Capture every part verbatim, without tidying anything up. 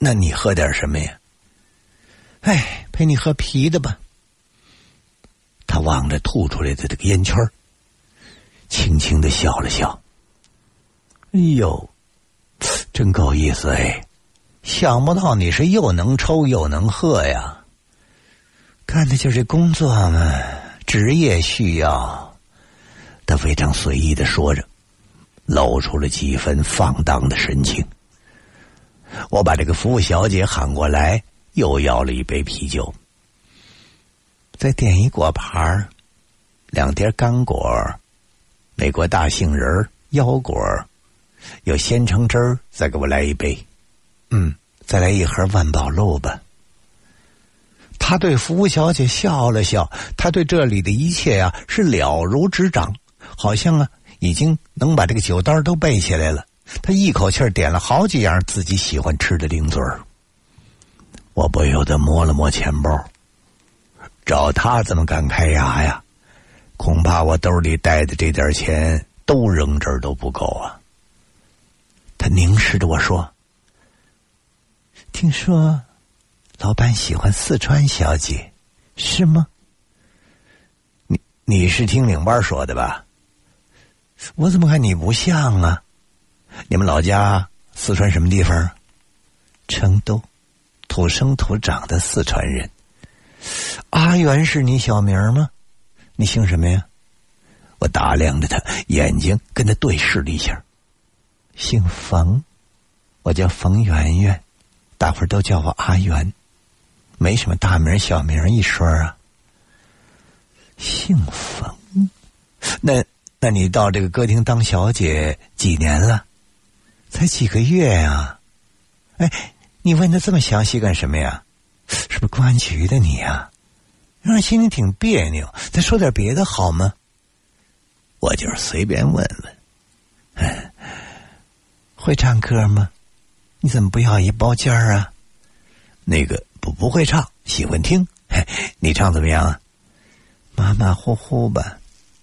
那你喝点什么呀？哎，陪你喝啤的吧。他望着吐出来的这个烟圈，轻轻地笑了笑。哎呦，真够意思哎！想不到你是又能抽又能喝呀。干的就是工作嘛，职业需要。他非常随意地说着，露出了几分放荡的神情。我把这个服务小姐喊过来，又要了一杯啤酒，再点一果盘，两碟干果，美国大杏仁、腰果，有鲜橙汁儿，再给我来一杯。嗯，再来一盒万宝路吧。他对服务小姐笑了笑，他对这里的一切啊是了如指掌，好像啊已经能把这个酒单都背下来了。他一口气点了好几样自己喜欢吃的零嘴儿。我不由得摸了摸钱包，照他这么敢开牙呀，恐怕我兜里带的这点钱都扔这儿都不够啊。他凝视着我说：听说老板喜欢四川小姐，是吗？你你是听领班说的吧？我怎么看你不像啊？你们老家四川什么地方？成都，土生土长的四川人。阿元是你小名吗？你姓什么呀？我打量着他，眼睛跟他对视了一下。姓冯，我叫冯圆圆，大伙儿都叫我阿元，没什么大名小名一说啊。姓冯，那那你到这个歌厅当小姐几年了？才几个月呀。哎，你问的这么详细干什么呀？是不是公安局的你呀？让人心里挺别扭，再说点别的好吗？我就是随便问问。哎，会唱歌吗？你怎么不要一包间儿啊？那个不不会唱，喜欢听。嘿，你唱怎么样啊？马马虎虎吧。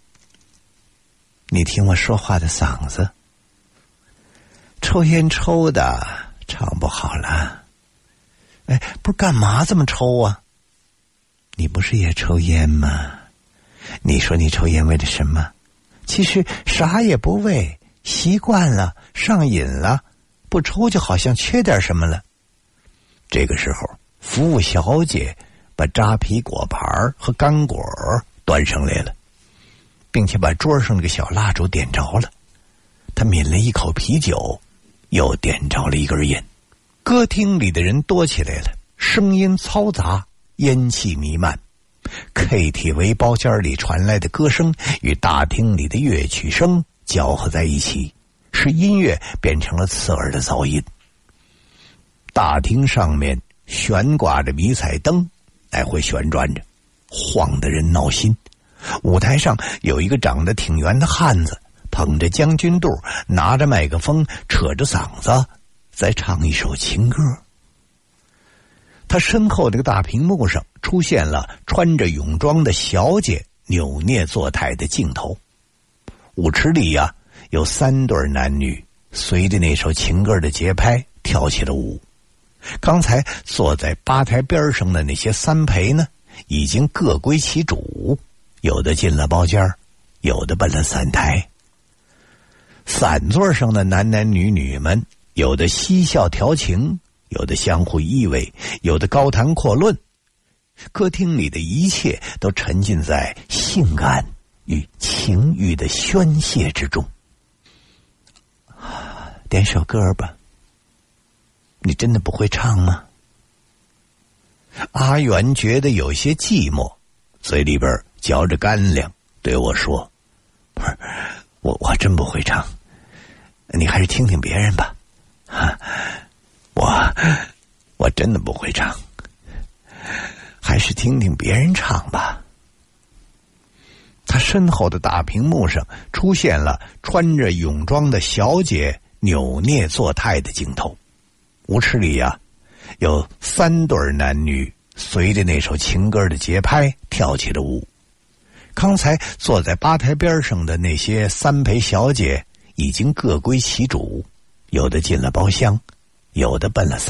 你听我说话的嗓子，抽烟抽的唱不好了。哎，不是干嘛这么抽啊？你不是也抽烟吗？你说你抽烟为了什么？其实啥也不为，习惯了，上瘾了，不抽就好像缺点什么了。这个时候，服务小姐把扎啤果盘和干果端上来了，并且把桌上那个小蜡烛点着了。他抿了一口啤酒，又点着了一根烟。歌厅里的人多起来了，声音嘈杂，烟气弥漫。K T V 包间里传来的歌声与大厅里的乐曲声交合在一起，使音乐变成了刺耳的噪音。大厅上面悬挂着迷彩灯，来回旋转着，晃得人闹心。舞台上有一个长得挺圆的汉子，捧着将军肚，拿着麦克风，扯着嗓子在唱一首情歌。他身后这个大屏幕上出现了穿着泳装的小姐扭捏作态的镜头。舞池里呀、啊，有三对男女随着那首情歌的节拍跳起了舞。刚才坐在吧台边上的那些三陪呢，已经各归其主，有的进了包间，有的奔了散台。散座上的男男女女们，有的嬉笑调情，有的相互依偎，有的高谈阔论。歌厅里的一切都沉浸在性感与情欲的宣泄之中。点首歌吧。你真的不会唱吗？阿元觉得有些寂寞，嘴里边嚼着干粮，对我说：不是，我我真不会唱，你还是听听别人吧。啊，我我真的不会唱，还是听听别人唱吧。他身后的大屏幕上出现了穿着泳装的小姐扭捏作态的镜头。舞池里呀、啊，有三对男女随着那首情歌的节拍跳起了舞。刚才坐在吧台边上的那些三陪小姐已经各归其主，有的进了包厢，有的奔了